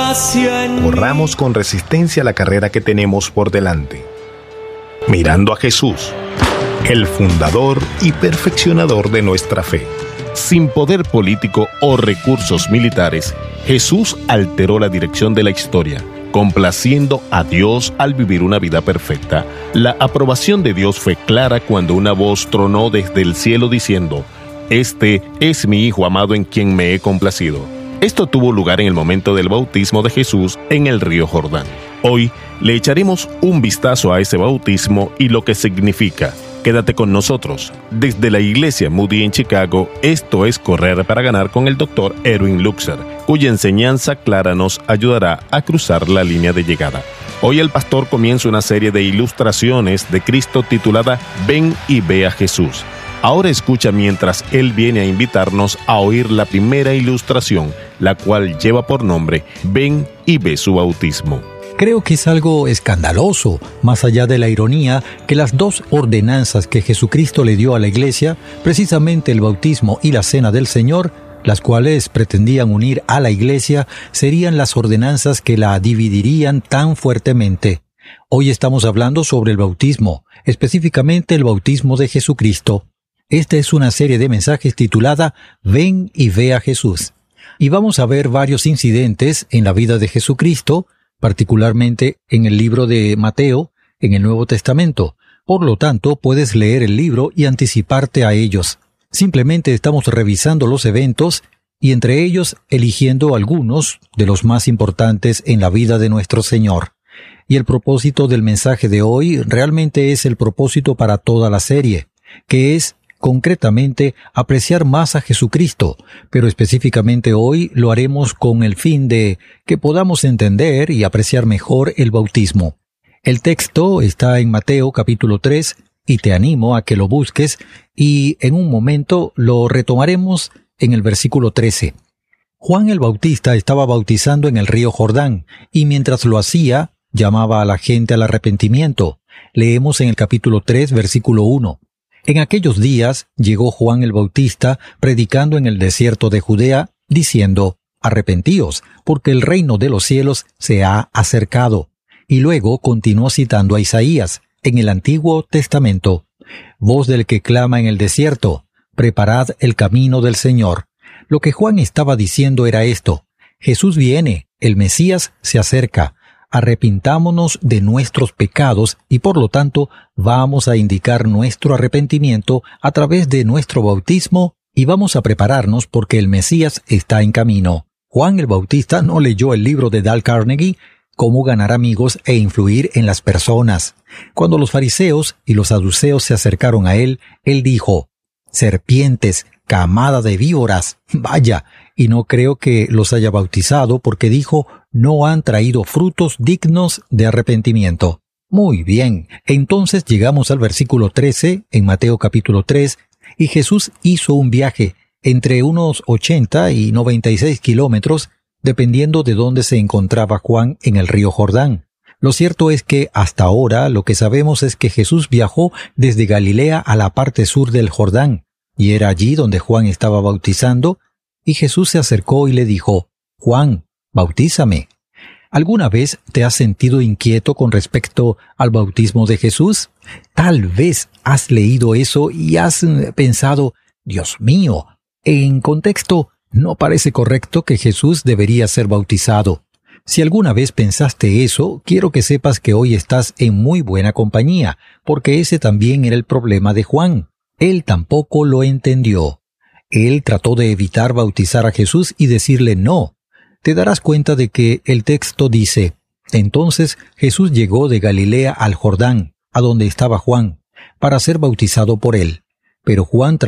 gracia en Corramos con resistencia la carrera que tenemos por delante, mirando a Jesús, el fundador y perfeccionador de nuestra fe. Sin poder político o recursos militares, Jesús alteró la dirección de la historia, complaciendo a Dios al vivir una vida perfecta. La aprobación de Dios fue clara cuando una voz tronó desde el cielo diciendo: «Este es mi Hijo amado en quien me he complacido». Esto tuvo lugar en el momento del bautismo de Jesús en el río Jordán. Hoy le echaremos un vistazo a ese bautismo y lo que significa. Quédate con nosotros. Desde la iglesia Moody en Chicago, esto es Correr para Ganar con el Dr. Erwin Luxer, cuya enseñanza clara nos ayudará a cruzar la línea de llegada. Hoy el pastor comienza una serie de ilustraciones de Cristo titulada Ven y ve a Jesús. Ahora escucha mientras él viene a invitarnos a oír la primera ilustración, la cual lleva por nombre Ven y ve su bautismo. Creo que es algo escandaloso, más allá de la ironía, que las dos ordenanzas que Jesucristo le dio a la iglesia, precisamente el bautismo y la cena del Señor, las cuales pretendían unir a la iglesia, serían las ordenanzas que la dividirían tan fuertemente. Hoy estamos hablando sobre el bautismo, específicamente el bautismo de Jesucristo. Esta es una serie de mensajes titulada Ven y ve a Jesús. Y vamos a ver varios incidentes en la vida de Jesucristo, particularmente en el libro de Mateo, en el Nuevo Testamento. Por lo tanto, puedes leer el libro y anticiparte a ellos. Simplemente estamos revisando los eventos y entre ellos eligiendo algunos de los más importantes en la vida de nuestro Señor. Y el propósito del mensaje de hoy realmente es el propósito para toda la serie, que es concretamente apreciar más a Jesucristo, pero específicamente hoy lo haremos con el fin de que podamos entender y apreciar mejor el bautismo. El texto está en Mateo capítulo 3 y te animo a que lo busques y en un momento lo retomaremos en el versículo 13. Juan el Bautista estaba bautizando en el río Jordán y mientras lo hacía llamaba a la gente al arrepentimiento. Leemos en el capítulo 3 versículo 1. En aquellos días llegó Juan el Bautista predicando en el desierto de Judea, diciendo: «Arrepentíos, porque el reino de los cielos se ha acercado». Y luego continuó citando a Isaías, en el Antiguo Testamento: «Voz del que clama en el desierto, preparad el camino del Señor». Lo que Juan estaba diciendo era esto: Jesús viene, el Mesías se acerca. Arrepintámonos de nuestros pecados y por lo tanto vamos a indicar nuestro arrepentimiento a través de nuestro bautismo y vamos a prepararnos porque el Mesías está en camino. Juan el Bautista no leyó el libro de Dale Carnegie, Cómo ganar amigos e influir en las personas. Cuando los fariseos y los saduceos se acercaron a él, él dijo: «Serpientes, camada de víboras, vaya». Y no creo que los haya bautizado porque dijo: «No han traído frutos dignos de arrepentimiento». Muy bien, entonces llegamos al versículo 13 en Mateo capítulo 3 y Jesús hizo un viaje entre unos 80 y 96 kilómetros, dependiendo de dónde se encontraba Juan en el río Jordán. Lo cierto es que hasta ahora lo que sabemos es que Jesús viajó desde Galilea a la parte sur del Jordán, y era allí donde Juan estaba bautizando, y Jesús se acercó y le dijo: «Juan, bautízame». ¿Alguna vez te has sentido inquieto con respecto al bautismo de Jesús? Tal vez has leído eso y has pensado: «Dios mío, en contexto, no parece correcto que Jesús debería ser bautizado». Si alguna vez pensaste eso, quiero que sepas que hoy estás en muy buena compañía, porque ese también era el problema de Juan. Él tampoco lo entendió. Él trató de evitar bautizar a Jesús y decirle no. Te darás cuenta de que el texto dice: «Entonces Jesús llegó de Galilea al Jordán, a donde estaba Juan, para ser bautizado por él. Pero Juan